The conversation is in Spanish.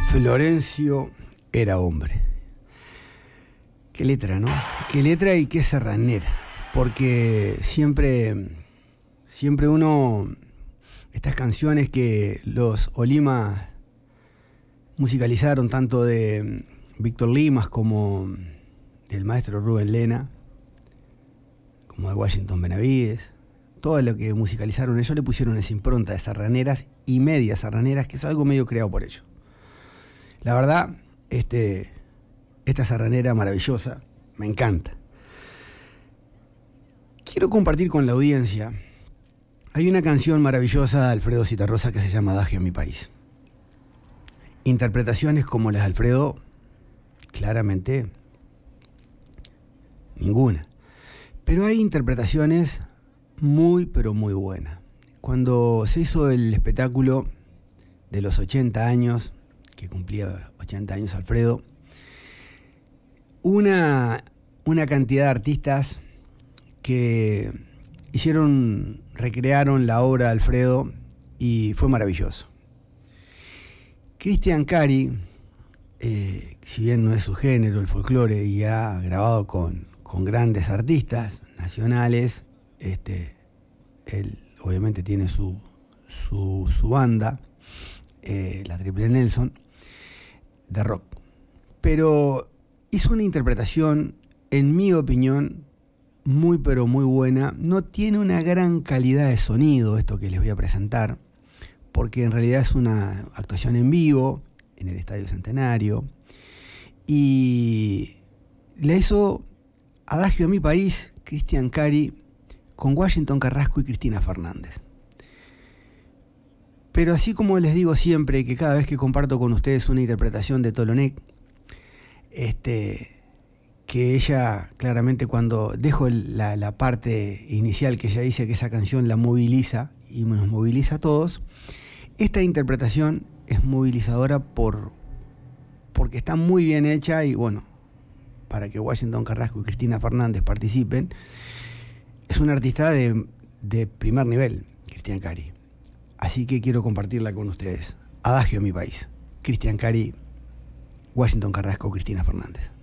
Florencio era hombre. Qué letra, ¿no? Qué letra y qué serranera. Porque siempre uno, estas canciones que los Olima musicalizaron, tanto de Víctor Limas como del maestro Rubén Lena, como de Washington Benavides, todo lo que musicalizaron ellos le pusieron esa impronta de serraneras y medias serraneras, que es algo medio creado por ellos. La verdad, esta serranera maravillosa, me encanta. Quiero compartir con la audiencia, hay una canción maravillosa de Alfredo Zitarrosa que se llama Adagio en mi país. Interpretaciones como las de Alfredo, claramente ninguna. Pero hay interpretaciones muy, pero muy buenas. Cuando se hizo el espectáculo de los 80 años, que cumplía 80 años Alfredo, una cantidad de artistas que recrearon la obra de Alfredo y fue maravilloso. Cristian Cari, si bien no es su género, el folclore, y ha grabado con grandes artistas nacionales, él obviamente tiene su banda, la Triple Nelson, de rock. Pero hizo una interpretación, en mi opinión, muy pero muy buena. No tiene una gran calidad de sonido esto que les voy a presentar, porque en realidad es una actuación en vivo en el Estadio Centenario, y la hizo Adagio en mi país, Cristian Cari, con Washington Carrasco y Cristina Fernández. Pero así como les digo siempre, que cada vez que comparto con ustedes una interpretación de Tolonek, que ella claramente, cuando dejo la parte inicial que ella dice que esa canción la moviliza y nos moviliza a todos, esta interpretación es movilizadora porque está muy bien hecha, y bueno, para que Washington Carrasco y Cristina Fernández participen, es un artista de primer nivel, Cristian Cari. Así que quiero compartirla con ustedes. Adagio en mi país, Cristian Cari, Washington Carrasco, Cristina Fernández.